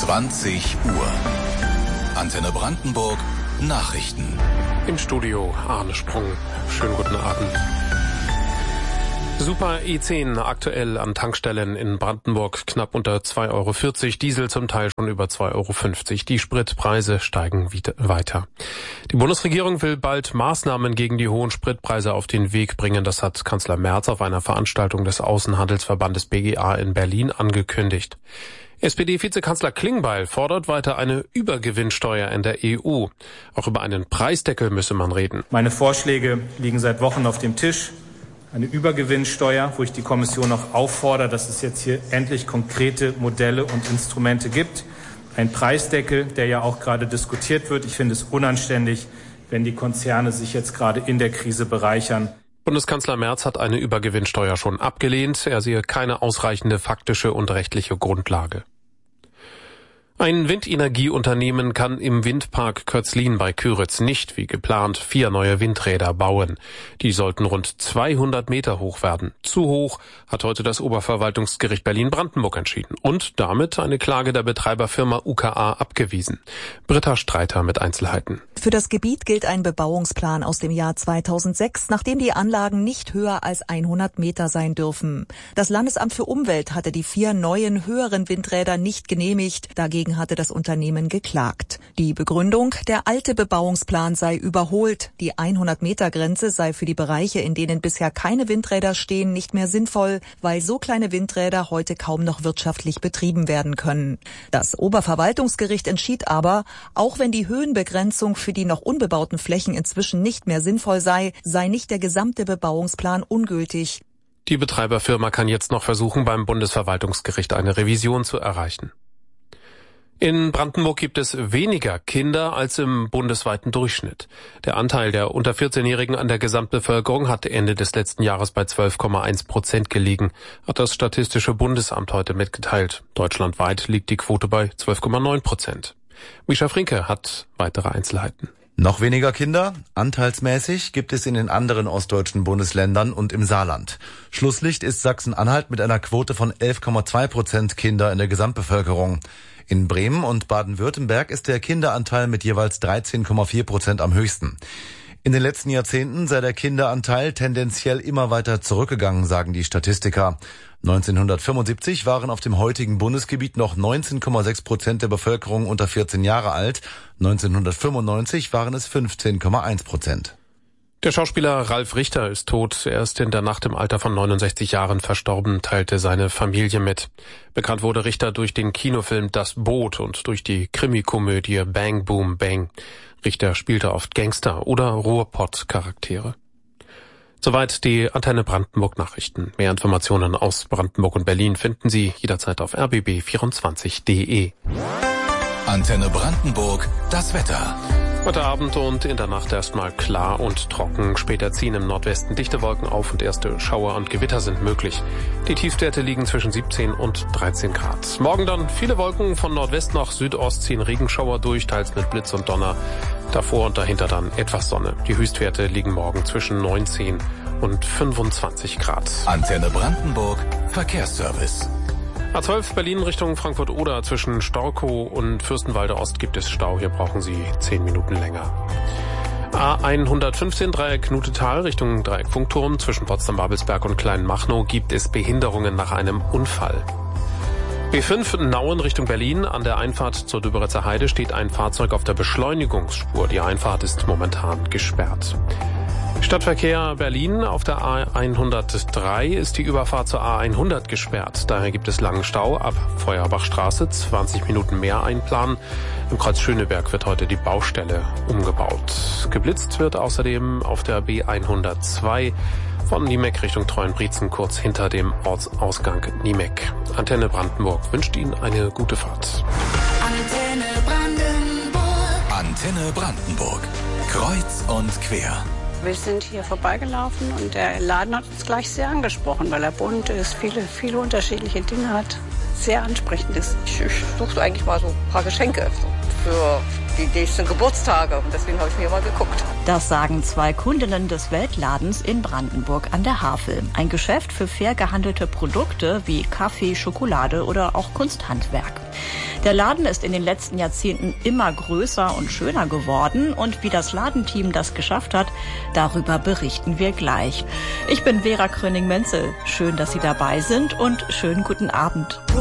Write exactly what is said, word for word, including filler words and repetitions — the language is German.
zwanzig Uhr. Antenne Brandenburg Nachrichten. Im Studio Arne Sprung. Schönen guten Abend. Super E zehn aktuell an Tankstellen in Brandenburg knapp unter zwei Euro vierzig, Diesel zum Teil schon über zwei Euro fünfzig. Die Spritpreise steigen wieder weiter. Die Bundesregierung will bald Maßnahmen gegen die hohen Spritpreise auf den Weg bringen. Das hat Kanzler Merz auf einer Veranstaltung des Außenhandelsverbandes B G A in Berlin angekündigt. S P D-Vizekanzler Klingbeil fordert weiter eine Übergewinnsteuer in der E U. Auch über einen Preisdeckel müsse man reden. Meine Vorschläge liegen seit Wochen auf dem Tisch. Eine Übergewinnsteuer, wo ich die Kommission auch auffordere, dass es jetzt hier endlich konkrete Modelle und Instrumente gibt. Ein Preisdeckel, der ja auch gerade diskutiert wird. Ich finde es unanständig, wenn die Konzerne sich jetzt gerade in der Krise bereichern. Bundeskanzler Merz hat eine Übergewinnsteuer schon abgelehnt. Er sehe keine ausreichende faktische und rechtliche Grundlage. Ein Windenergieunternehmen kann im Windpark Kötzlin bei Küritz nicht, wie geplant, vier neue Windräder bauen. Die sollten rund zweihundert Meter hoch werden. Zu hoch, hat heute das Oberverwaltungsgericht Berlin-Brandenburg entschieden und damit eine Klage der Betreiberfirma U K A abgewiesen. Britta Streiter mit Einzelheiten. Für das Gebiet gilt ein Bebauungsplan aus dem Jahr zweitausendsechs, nachdem die Anlagen nicht höher als hundert Meter sein dürfen. Das Landesamt für Umwelt hatte die vier neuen höheren Windräder nicht genehmigt. Dagegen hatte das Unternehmen geklagt. Die Begründung: Der alte Bebauungsplan sei überholt. Die hundert Meter Grenze sei für die Bereiche, in denen bisher keine Windräder stehen, nicht mehr sinnvoll, weil so kleine Windräder heute kaum noch wirtschaftlich betrieben werden können. Das Oberverwaltungsgericht entschied aber, auch wenn die Höhenbegrenzung für die noch unbebauten Flächen inzwischen nicht mehr sinnvoll sei, sei nicht der gesamte Bebauungsplan ungültig. Die Betreiberfirma kann jetzt noch versuchen, beim Bundesverwaltungsgericht eine Revision zu erreichen. In Brandenburg gibt es weniger Kinder als im bundesweiten Durchschnitt. Der Anteil der unter vierzehnjährigen an der Gesamtbevölkerung hat Ende des letzten Jahres bei zwölf Komma eins Prozent gelegen, hat das Statistische Bundesamt heute mitgeteilt. Deutschlandweit liegt die Quote bei zwölf Komma neun Prozent. Mischa Frinke hat weitere Einzelheiten. Noch weniger Kinder? Anteilsmäßig gibt es in den anderen ostdeutschen Bundesländern und im Saarland. Schlusslicht ist Sachsen-Anhalt mit einer Quote von elf Komma zwei Prozent Kinder in der Gesamtbevölkerung. In Bremen und Baden-Württemberg ist der Kinderanteil mit jeweils dreizehn Komma vier Prozent am höchsten. In den letzten Jahrzehnten sei der Kinderanteil tendenziell immer weiter zurückgegangen, sagen die Statistiker. neunzehnhundertfünfundsiebzig waren auf dem heutigen Bundesgebiet noch neunzehn Komma sechs Prozent der Bevölkerung unter vierzehn Jahre alt. neunzehnhundertfünfundneunzig waren es fünfzehn Komma eins Prozent. Der Schauspieler Ralf Richter ist tot. Er ist in der Nacht im Alter von neunundsechzig Jahren verstorben, teilte seine Familie mit. Bekannt wurde Richter durch den Kinofilm Das Boot und durch die Krimikomödie Bang Boom Bang. Richter spielte oft Gangster- oder Ruhrpott-Charaktere. Soweit die Antenne Brandenburg Nachrichten. Mehr Informationen aus Brandenburg und Berlin finden Sie jederzeit auf r b b vierundzwanzig punkt d e. Antenne Brandenburg, das Wetter. Heute Abend und in der Nacht erstmal klar und trocken. Später ziehen im Nordwesten dichte Wolken auf und erste Schauer und Gewitter sind möglich. Die Tiefstwerte liegen zwischen siebzehn und dreizehn Grad. Morgen dann viele Wolken, von Nordwest nach Südost ziehen Regenschauer durch, teils mit Blitz und Donner. Davor und dahinter dann etwas Sonne. Die Höchstwerte liegen morgen zwischen neunzehn und fünfundzwanzig Grad. Antenne Brandenburg, Verkehrsservice. A zwölf Berlin Richtung Frankfurt-Oder, zwischen Storkow und Fürstenwalde Ost gibt es Stau. Hier brauchen Sie zehn Minuten länger. A hundertfünfzehn Dreieck Knutetal Richtung Dreieck Funkturm, zwischen Potsdam-Babelsberg und Kleinmachnow gibt es Behinderungen nach einem Unfall. B fünf Nauen Richtung Berlin, an der Einfahrt zur Döberitzer Heide steht ein Fahrzeug auf der Beschleunigungsspur. Die Einfahrt ist momentan gesperrt. Stadtverkehr Berlin, auf der A hundertdrei ist die Überfahrt zur A hundert gesperrt. Daher gibt es langen Stau ab Feuerbachstraße, zwanzig Minuten mehr einplanen. Im Kreuz Schöneberg wird heute die Baustelle umgebaut. Geblitzt wird außerdem auf der B hundertzwei von Niemek Richtung Treuenbrietzen, kurz hinter dem Ortsausgang Niemek. Antenne Brandenburg wünscht Ihnen eine gute Fahrt. Antenne Brandenburg. Antenne Brandenburg. Kreuz und quer. Wir sind hier vorbeigelaufen und der Laden hat uns gleich sehr angesprochen, weil er bunt ist, viele, viele unterschiedliche Dinge hat, sehr ansprechend ist. Ich, ich suchte eigentlich mal so ein paar Geschenke für die nächsten Geburtstage und deswegen habe ich mir mal geguckt. Das sagen zwei Kundinnen des Weltladens in Brandenburg an der Havel. Ein Geschäft für fair gehandelte Produkte wie Kaffee, Schokolade oder auch Kunsthandwerk. Der Laden ist in den letzten Jahrzehnten immer größer und schöner geworden und wie das Ladenteam das geschafft hat, darüber berichten wir gleich. Ich bin Vera Kröning-Menzel. Schön, dass Sie dabei sind und schönen guten Abend.